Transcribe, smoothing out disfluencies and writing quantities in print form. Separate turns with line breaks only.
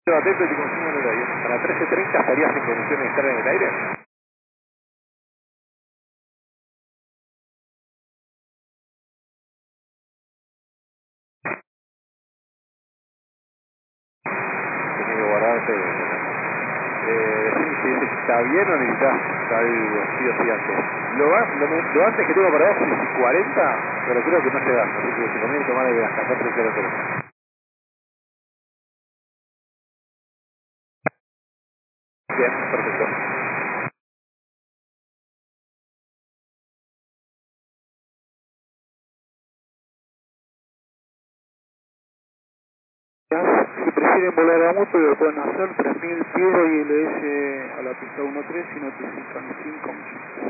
Atento y te confirmo el horario. Para 13:30 estarías en condiciones de estar en el aire. Tienes que guardarte. Decime si está bien o necesitas algo sí o sí antes. Lo antes que tengo para vos es 40, pero creo que no se da. Así que te conviene tomar hasta 4:00. Bien, perfecto. Si prefieren volar a moto lo pueden hacer, 3000 pies y ILS a la pista 13 y notifican 5 minutos.